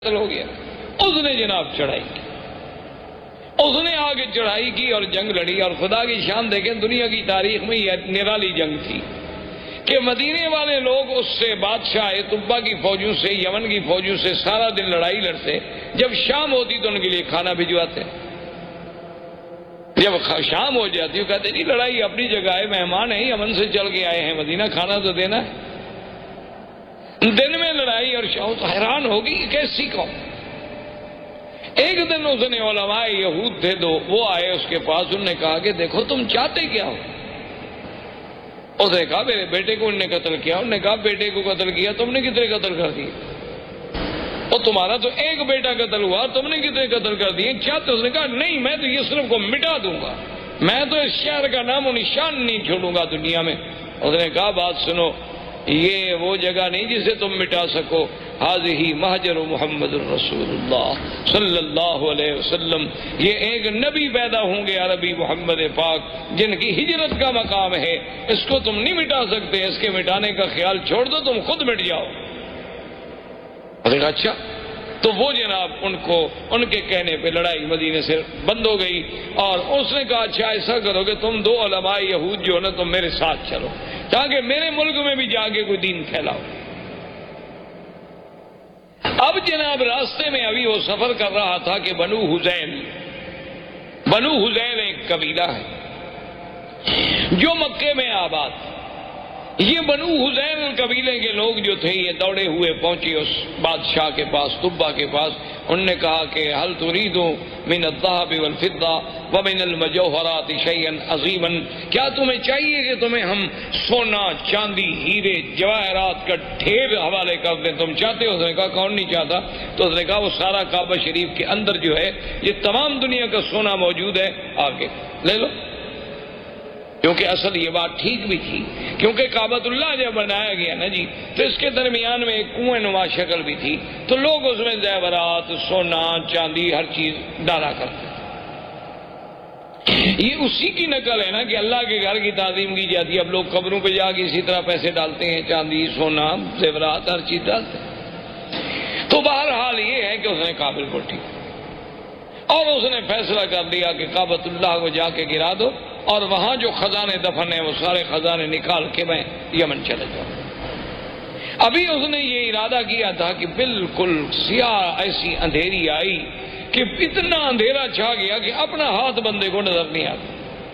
ہو گیا. اس نے جناب چڑھائی کی، اس نے آگے چڑھائی کی اور جنگ لڑی. اور خدا کی شان دیکھیں، دنیا کی تاریخ میں یہ نرالی جنگ تھی کہ مدینے والے لوگ اس سے بادشاہ طبا کی فوجوں سے، یمن کی فوجوں سے سارا دن لڑائی لڑتے. جب شام ہوتی تو ان کے لیے کھانا بھجواتے. جب شام ہو جاتی وہ کہتے جی لڑائی اپنی جگہ ہے، مہمان ہیں یمن سے چل کے آئے ہیں مدینہ، کھانا تو دینا ہے. دن میں لڑائی اور شام. تو حیران ہوگی کیسی قوم. ایک دن اس نے علماء یہود تھے دو، وہ آئے اس کے پاس. انہوں نے کہا کہ دیکھو تم چاہتے کیا ہو؟ اس نے کہا میرے بیٹے کو انہوں نے قتل کیا. انہوں نے کہا بیٹے کو قتل کیا، تم نے کتنے قتل کر دیے؟ اور تمہارا تو ایک بیٹا قتل ہوا، تم نے کتنے قتل کر دیے؟ چاہتے؟ اس نے کہا نہیں، میں تو یثرب کو مٹا دوں گا، میں تو اس شہر کا نام و نشان نہیں چھوڑوں گا دنیا میں. اس نے کہا بات سنو، یہ وہ جگہ نہیں جسے تم مٹا سکو. حاضی مہجر محمد الرسول اللہ صلی اللہ علیہ وسلم. یہ ایک نبی پیدا ہوں گے عربی محمد پاک، جن کی ہجرت کا مقام ہے. اس کو تم نہیں مٹا سکتے، اس کے مٹانے کا خیال چھوڑ دو، تم خود مٹ جاؤ. اچھا. تو وہ جناب ان کو ان کے کہنے پہ لڑائی مدینے سے بند ہو گئی. اور اس نے کہا اچھا ایسا کرو کہ تم دو علماء یہود جو ہے نا تم میرے ساتھ چلو، تاکہ میرے ملک میں بھی جا کے کوئی دین پھیلاؤ. اب جناب راستے میں ابھی وہ سفر کر رہا تھا کہ بنو حذیل ایک قبیلہ ہے جو مکے میں آباد. یہ بنو حذیل قبیلے کے لوگ جو تھے یہ دوڑے ہوئے پہنچے اس بادشاہ کے پاس، طبا کے پاس. انہوں نے کہا کہ هل تريد من الذهب والفضة ومن المجوهرات شيئا عظيما، کیا تمہیں چاہیے کہ تمہیں ہم سونا، چاندی، ہیرے، جواہرات کا ڈھیر حوالے کر دیں؟ تم چاہتے ہو؟ اس نے کہا کون نہیں چاہتا. تو اس نے کہا وہ سارا کعبہ شریف کے اندر جو ہے یہ تمام دنیا کا سونا موجود ہے، آگے لے لو. کیونکہ اصل یہ بات ٹھیک بھی تھی، کیونکہ کعبۃ اللہ جب بنایا گیا نا جی تو اس کے درمیان میں ایک کنویں نما شکل بھی تھی، تو لوگ اس میں زیورات، سونا، چاندی، ہر چیز ڈالا کرتے. یہ اسی کی نقل ہے نا کہ اللہ کے گھر کی تعظیم کی جاتی ہے. اب لوگ قبروں پہ جا کے اسی طرح پیسے ڈالتے ہیں، چاندی، سونا، زیورات، ہر چیز ڈالتے ہیں. تو بہرحال یہ ہے کہ اس نے کہا بالکل ٹھیک، اور اس نے فیصلہ کر دیا کہ کعبۃ اللہ کو جا کے گرا دو، اور وہاں جو خزانے دفن ہیں وہ سارے خزانے نکال کے میں یمن چلے جاؤں. ابھی اس نے یہ ارادہ کیا تھا کہ بالکل سیاہ ایسی اندھیری آئی کہ اتنا اندھیرا چھا گیا کہ اپنا ہاتھ بندے کو نظر نہیں آتا.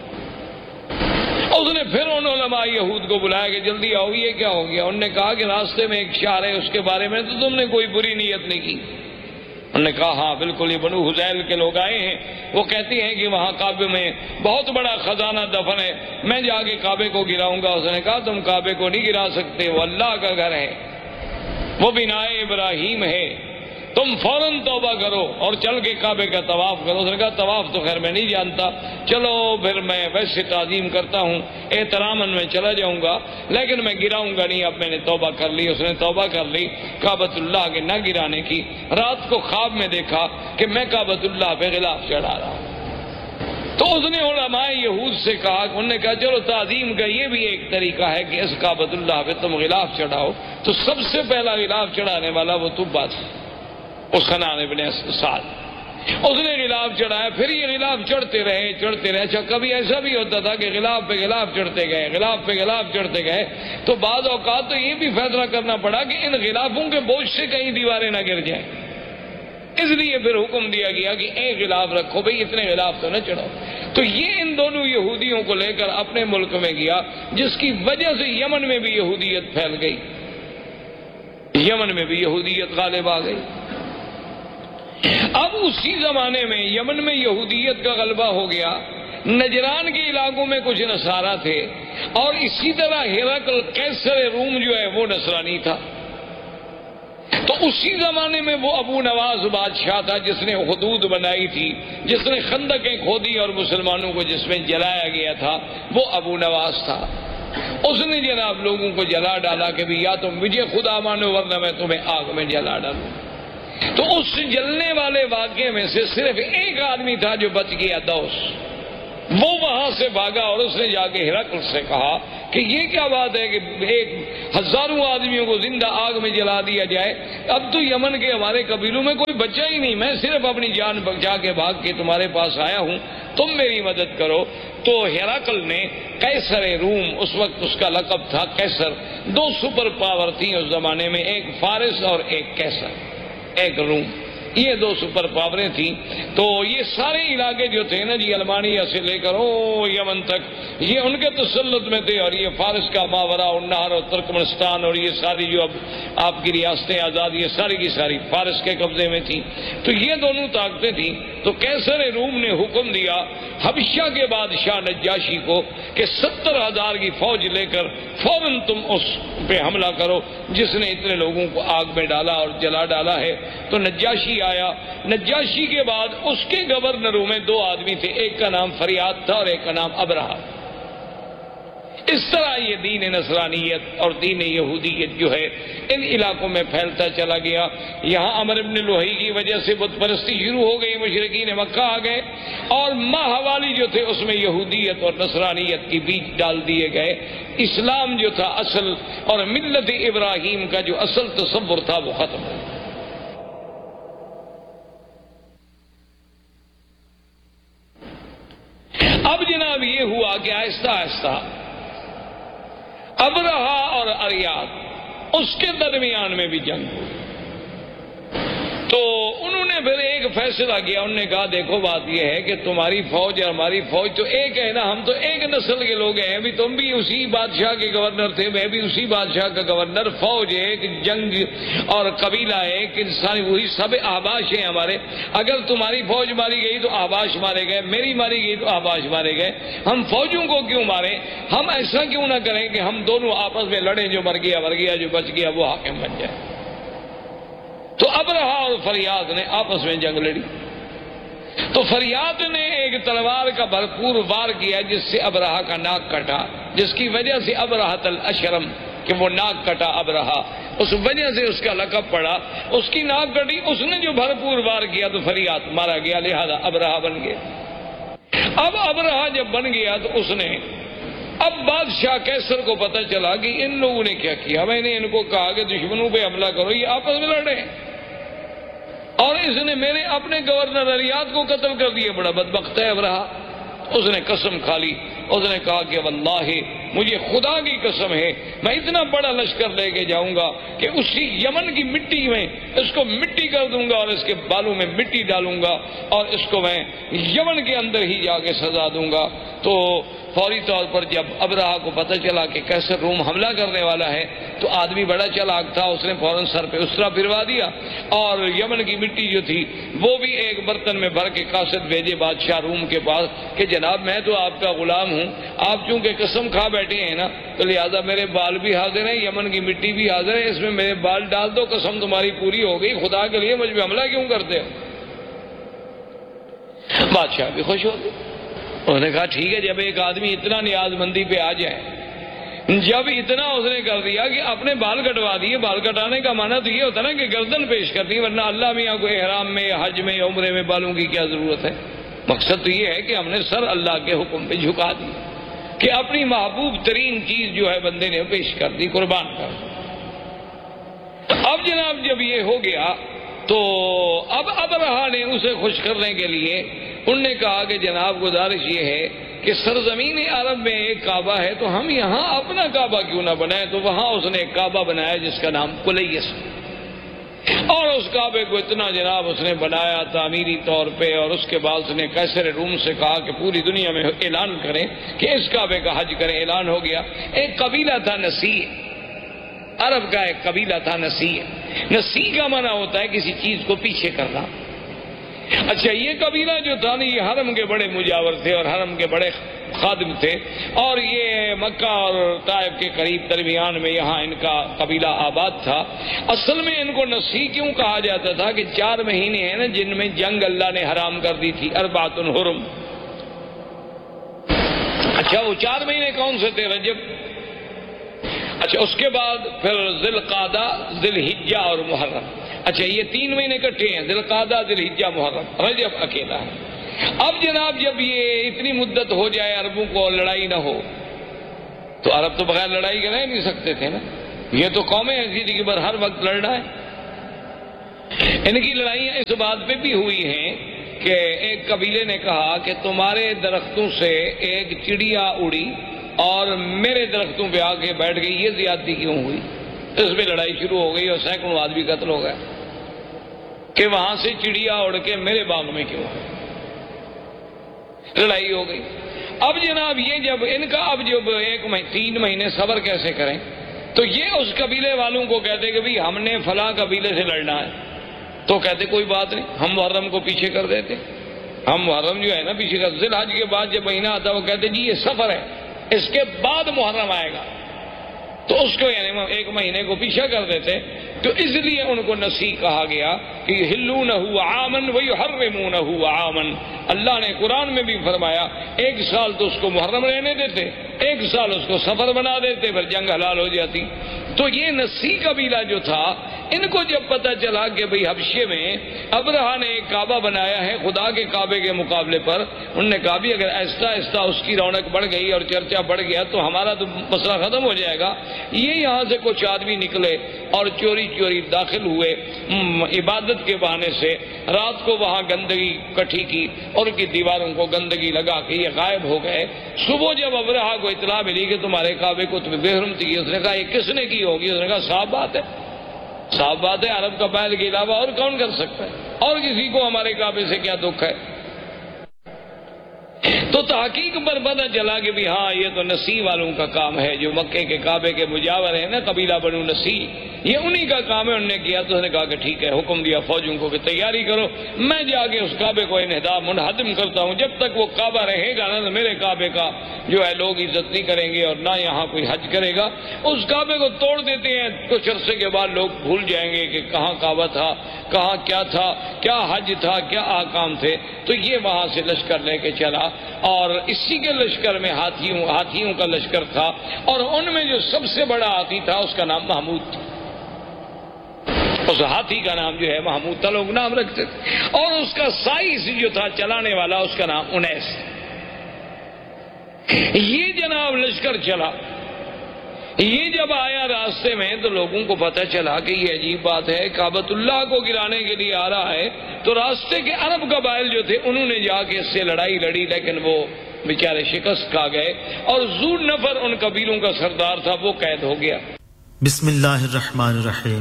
اس نے پھر ان علماء یہود کو بلایا کہ جلدی آؤ، یہ کیا ہو گیا؟ انہوں نے کہا کہ راستے میں ایک شہر ہے، اس کے بارے میں تو تم نے کوئی بری نیت نہیں کی. انہوں نے کہا ہاں بالکل، یہ بنو حذیل کے لوگ آئے ہیں، وہ کہتے ہیں کہ وہاں کعبے میں بہت بڑا خزانہ دفن ہے، میں جا کے کعبے کو گراؤں گا. اس نے کہا تم کعبے کو نہیں گرا سکتے، وہ اللہ کا گھر ہے، وہ بنائے ابراہیم ہے. تم فوراً توبہ کرو اور چل کے کعبے کا طواف کرو. اس نے کہا طواف تو خیر میں نہیں جانتا، چلو پھر میں ویسے تعظیم کرتا ہوں، احتراماً میں چلا جاؤں گا، لیکن میں گراؤں گا نہیں، اب میں نے توبہ کر لی. اس نے توبہ کر لی کعبۃ اللہ کے نہ گرانے کی. رات کو خواب میں دیکھا کہ میں کعبۃ اللہ پہ غلاف چڑھا رہا ہوں. تو اس نے علماء یہود سے کہا، انہوں نے کہا چلو تعظیم کا یہ بھی ایک طریقہ ہے کہ اس کعبۃ اللہ پہ تم غلاف چڑھاؤ. تو سب سے پہلا غلاف چڑھانے والا وہ طبا تھا، حنان ابن سعد. اس نے غلاف چڑھایا، پھر یہ غلاف چڑھتے رہے. اچھا کبھی ایسا بھی ہوتا تھا کہ غلاف پہ غلاف چڑھتے گئے تو بعض اوقات تو یہ بھی فیصلہ کرنا پڑا کہ ان غلافوں کے بوجھ سے کہیں دیواریں نہ گر جائیں. اس لیے پھر حکم دیا گیا کہ ایک غلاف رکھو بھئی، اتنے غلاف تو نہ چڑھاؤ. تو یہ ان دونوں یہودیوں کو لے کر اپنے ملک میں گیا، جس کی وجہ سے یمن میں بھی یہودیت پھیل گئی، یمن میں بھی یہودیت غالب آ گئی. اب اسی زمانے میں یمن میں یہودیت کا غلبہ ہو گیا. نجران کے علاقوں میں کچھ نصارہ تھے، اور اسی طرح ہرقل قیصر روم جو ہے وہ نصرانی تھا. تو اسی زمانے میں وہ ابو نواز بادشاہ تھا جس نے حدود بنائی تھی، جس نے خندقیں کھودی اور مسلمانوں کو جس میں جلایا گیا تھا، وہ ابو نواز تھا. اس نے جناب لوگوں کو جلا ڈالا کہ بھی یا تم مجھے خدا مانو ورنہ میں تمہیں آگ میں جلا ڈالوں. تو اس جلنے والے واقعے میں سے صرف ایک آدمی تھا جو بچ گیا، دوس. وہ وہاں سے بھاگا اور اس نے جا کے ہرقل سے کہا کہ یہ کیا بات ہے کہ ایک ہزاروں آدمیوں کو زندہ آگ میں جلا دیا جائے، اب تو یمن کے ہمارے قبیلوں میں کوئی بچہ ہی نہیں، میں صرف اپنی جان بچا کے بھاگ کے تمہارے پاس آیا ہوں، تم میری مدد کرو۔ تو ہیراکل نے قیصر روم، اس وقت اس کا لقب تھا قیصر، دو سپر پاور تھیں اس زمانے میں، ایک فارس اور ایک قیصر، ایک روم، یہ دو سپر پاوریں تھیں۔ تو یہ سارے علاقے جو تھے نا جی، المانیہ سے لے کر یمن تک، یہ ان کے تسلط میں تھے، اور یہ فارس کا ماورا النہر اور ترکمنستان اور یہ ساری جو اب آپ کی ریاستیں آزاد، یہ ساری کی ساری فارس کے قبضے میں تھیں۔ تو یہ دونوں طاقتیں تھیں۔ تو قیصر روم نے حکم دیا حبشہ کے بادشاہ نجاشی کو کہ 70,000 کی فوج لے کر فوراً تم اس پہ حملہ کرو جس نے اتنے لوگوں کو آگ میں ڈالا اور جلا ڈالا ہے۔ تو نجاشی آیا۔ نجاشی کے بعد اس کے گورنروں میں دو آدمی تھے، ایک کا نام فریاد تھا اور ایک کا نام ابرہہ۔ اس طرح یہ دین نصرانیت اور دین یہودیت جو ہے ان علاقوں میں پھیلتا چلا گیا۔ یہاں عمرو بن لوہی کی وجہ سے بت پرستی شروع ہو گئی، مشرکین مکہ آ گئے، اور ماہوالی جو تھے اس میں یہودیت اور نصرانیت کی بیج ڈال دیے گئے۔ اسلام جو تھا اصل اور ملت ابراہیم کا جو اصل تصور تھا وہ ختم ہو گیا۔ اب جناب یہ ہوا کہ آہستہ آہستہ ابرہہ اور اریاد اس کے درمیان میں بھی جنگ ہوئی۔ تو انہوں نے پھر ایک فیصلہ کیا، انہوں نے کہا دیکھو بات یہ ہے کہ تمہاری فوج اور ہماری فوج تو ایک ہے نا، ہم تو ایک نسل کے لوگ ہیں، بھی تم بھی اسی بادشاہ کے گورنر تھے، میں بھی اسی بادشاہ کا گورنر، فوج ایک، جنگ اور قبیلہ ایک، انسان وہی، سب احباش ہیں ہمارے۔ اگر تمہاری فوج ماری گئی تو احباش مارے گئے، میری ماری گئی تو احباش مارے گئے، ہم فوجوں کو کیوں ماریں؟ ہم ایسا کیوں نہ کریں کہ ہم دونوں آپس میں لڑیں، جو مر گیا جو بچ گیا وہ حاکم بن جائے۔ تو ابرہہ اور فریاد نے آپس میں جنگ لڑی۔ تو فریاد نے ایک تلوار کا بھرپور وار کیا جس سے ابرہہ کا ناک کٹا، جس کی وجہ سے ابرہۃ الاشرم، کہ وہ ناک کٹا ابرہہ، اس وجہ سے اس کا لقب پڑا، اس کی ناک کٹی، اس نے جو بھرپور وار کیا تو فریاد مارا گیا، لہذا ابرہہ بن گیا۔ اب ابرہہ جب بن گیا تو اس نے، اب بادشاہ قیصر کو پتہ چلا کہ ان لوگوں نے کیا کیا، میں نے ان کو کہا کہ دشمنوں پہ حملہ کرو، یہ آپس میں لڑے، اور اس نے میرے اپنے گورنر اریاد کو قتل کر دیا، بڑا بدبخت ہے ابرہہ۔ اس نے قسم کھا لی، اس نے کہا کہ واللہ مجھے خدا کی قسم ہے میں اتنا بڑا لشکر لے کے جاؤں گا کہ اسی یمن کی مٹی میں اس کو مٹی کر دوں گا اور اس کے بالوں میں مٹی ڈالوں گا اور اس کو میں یمن کے اندر ہی جا کے سزا دوں گا۔ تو فوری طور پر جب ابرہہ کو پتہ چلا کہ قیصر روم حملہ کرنے والا ہے تو آدمی بڑا چالاک تھا، اس نے فوراً سر پہ اسرا پھروا دیا اور یمن کی مٹی جو تھی وہ بھی ایک برتن میں بھر کے قاصد بھیجے بادشاہ روم کے پاس کہ جناب میں تو آپ کا غلام ہوں، آپ چونکہ قسم کھا بیٹھے ہیں نا تو لہذا میرے بال بھی حاضر ہیں، یمن کی مٹی بھی حاضر ہے، اس میں میرے بال ڈال دو، قسم تمہاری پوری ہو گئی، خدا کے لیے مجھ پہ حملہ کیوں کرتے ہو؟ بادشاہ بھی خوش ہو گئے، انہوں نے کہا ٹھیک ہے، جب ایک آدمی اتنا نیاز مندی پہ آ جائے، جب اتنا اس نے کر دیا کہ اپنے بال کٹوا دیے، بال کٹانے کا معنی تو یہ ہوتا نا کہ گردن پیش کر دی، ورنہ اللہ میاں کو احرام میں حج میں عمرے میں بالوں کی کیا ضرورت ہے؟ مقصد تو یہ ہے کہ ہم نے سر اللہ کے حکم پہ جھکا دی کہ اپنی محبوب ترین چیز جو ہے بندے نے پیش کر دی، قربان کر دی۔ اب جناب جب یہ ہو گیا تو اب ابرہہ نے اسے خوش کرنے کے لیے انہوں نے کہا کہ جناب گزارش یہ ہے کہ سرزمین عرب میں ایک کعبہ ہے تو ہم یہاں اپنا کعبہ کیوں نہ بنائیں؟ تو وہاں اس نے ایک کعبہ بنایا جس کا نام کلیس، اور اس کعبے کو اتنا جناب اس نے بنایا تعمیری طور پہ، اور اس کے بعد اس نے قیصر روم سے کہا کہ پوری دنیا میں اعلان کریں کہ اس کعبے کا حج کریں۔ اعلان ہو گیا۔ ایک قبیلہ تھا نسیع، عرب کا ایک قبیلہ تھا نسیع۔ نسیع کا معنی ہوتا ہے کسی چیز کو پیچھے کرنا۔ اچھا یہ قبیلہ جو تھا نا یہ حرم کے بڑے مجاور تھے اور حرم کے بڑے خادم تھے، اور یہ مکہ اور طائف کے قریب درمیان میں یہاں ان کا قبیلہ آباد تھا۔ اصل میں ان کو نسیع کیوں کہا جاتا تھا کہ 4 مہینے ہیں نا جن میں جنگ اللہ نے حرام کر دی تھی، اربعۃ حرم۔ اچھا وہ 4 مہینے کون سے تھے؟ رجب، اچھا اس کے بعد پھر ذی القعدہ، ذی الحجہ اور محرم۔ اچھا یہ 3 مہینے اکٹھے ہیں، ذی القعدہ، ذی الحجہ، محرم، رجب اکیلا ہے۔ اب جناب جب یہ اتنی مدت ہو جائے عربوں کو لڑائی نہ ہو تو عرب تو بغیر لڑائی کے رہ نہیں سکتے تھے نا. یہ تو قومیں ایسی تھی کہ بر ہر وقت لڑنا ہے. ان کی لڑائیاں اس بات پہ بھی ہوئی ہیں کہ ایک قبیلے نے کہا کہ تمہارے درختوں سے ایک چڑیا اڑی اور میرے درختوں پہ آ کے بیٹھ گئی، یہ زیادتی کیوں ہوئی؟ اس پہ لڑائی شروع ہو گئی اور سینکڑوں آدمی قتل ہو گئے کہ وہاں سے چڑیا اڑ کے میرے باغ میں کیوں ہے. لڑائی ہو گئی. اب جناب یہ جب ان کا اب جب 3 مہینے صبر کیسے کریں، تو یہ اس قبیلے والوں کو کہتے کہ بھئی ہم نے فلاں قبیلے سے لڑنا ہے. تو کہتے کوئی بات نہیں، ہم محرم کو پیچھے کر دیتے. ہم محرم جو ہے نا پیچھے کر، ذی الحج کے بعد جب مہینہ آتا وہ کہتے جی یہ سفر ہے، اس کے بعد محرم آئے گا، تو اس کو یعنی 1 مہینے کو پیچھے کر دیتے. تو اس لیے ان کو نسی کہا گیا کہ یحلونہ عاما ویحرمونہ عاما. اللہ نے قرآن میں بھی فرمایا 1 سال تو اس کو محرم رہنے دیتے، 1 سال اس کو سفر بنا دیتے، پھر جنگ حلال ہو جاتی. تو یہ نسی قبیلہ جو تھا، ان کو جب پتہ چلا کہ بھئی حبشے میں ابرہا نے ایک کعبہ بنایا ہے خدا کے کعبے کے مقابلے پر، انہوں نے کہا بھی اگر آہستہ آہستہ اس کی رونق بڑھ گئی اور چرچا بڑھ گیا تو ہمارا تو مسئلہ ختم ہو جائے گا. یہ یہاں سے کچھ آدمی نکلے اور چوری داخل ہوئے عبادت کے بہانے سے، رات کو وہاں گندگی کٹھی کی اور ان کی دیواروں کو گندگی لگا کے یہ غائب ہو گئے. صبح جب ابرہا کو اطلاع ملی کہ تمہارے کعبے کو تمہیں بے حرمتی کی، اس نے کہا یہ کس نے کی ہوگی؟ اس نے کہا صاف بات ہے، صاف بات ہے، عرب قبائل کے علاوہ اور کون کر سکتا ہے؟ اور کسی کو ہمارے کعبے سے کیا دکھ ہے؟ تو تحقیق پر پتہ چلا کہ بھی ہاں یہ تو نسی والوں کا کام ہے، جو مکے کے کعبے کے مجاور ہیں نا، قبیلہ بنو نسی، یہ انہی کا کام ہے. انہوں نے کیا تو اس نے کہا کہ ٹھیک ہے، حکم دیا فوجوں کو کہ تیاری کرو، میں جا کے اس کعبے کو منہدم کرتا ہوں. جب تک وہ کعبہ رہے گا نا، میرے کعبے کا جو ہے لوگ عزت نہیں کریں گے اور نہ یہاں کوئی حج کرے گا. اس کعبے کو توڑ دیتے ہیں، کچھ عرصے کے بعد لوگ بھول جائیں گے کہ کہاں کعبہ تھا، کہاں کیا تھا، کیا حج تھا، کیا احکام تھے. تو یہ وہاں سے لشکر لے کے چلا اور اسی کے لشکر میں ہاتھیوں کا لشکر تھا، اور ان میں جو سب سے بڑا ہاتھی تھا اس کا نام محمود تھا. اس ہاتھی کا نام جو ہے محمود تھا، لوگ نام رکھتے تھے. اور اس کا سائز جو تھا چلانے والا، اس کا نام انیس. یہ جناب لشکر چلا، یہ جب آیا راستے میں تو لوگوں کو پتہ چلا کہ یہ عجیب بات ہے، کعبۃ اللہ کو گرانے کے لیے آ رہا ہے. تو راستے کے عرب قبائل جو تھے انہوں نے جا کے اس سے لڑائی لڑی، لیکن وہ بیچارے شکست کھا گئے اور ذو نفر ان قبیلوں کا سردار تھا وہ قید ہو گیا. بسم اللہ الرحمن الرحیم.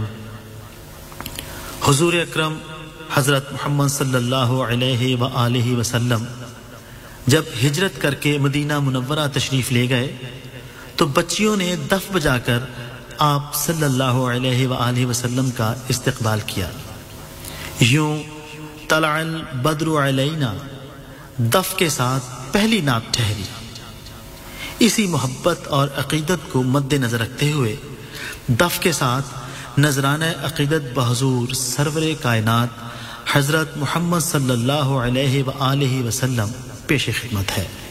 حضور اکرم حضرت محمد صلی اللہ علیہ وآلہ وسلم جب ہجرت کر کے مدینہ منورہ تشریف لے گئے تو بچیوں نے دف بجا کر آپ صلی اللہ علیہ وآلہ وسلم کا استقبال کیا. یوں طلع البدر علینا دف کے ساتھ پہلی نعت ٹھہری. اسی محبت اور عقیدت کو مد نظر رکھتے ہوئے دف کے ساتھ نذرانہ عقیدت بحضور سرور کائنات حضرت محمد صلی اللہ علیہ وآلہ وسلم پیش خدمت ہے.